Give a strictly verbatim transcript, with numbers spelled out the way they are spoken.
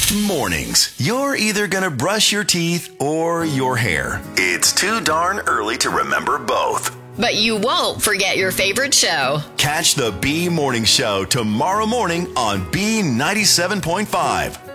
Mornings. You're either going to brush your teeth or your hair. It's too darn early to remember both. But you won't forget your favorite show. Catch the B Morning Show tomorrow morning on B ninety-seven point five.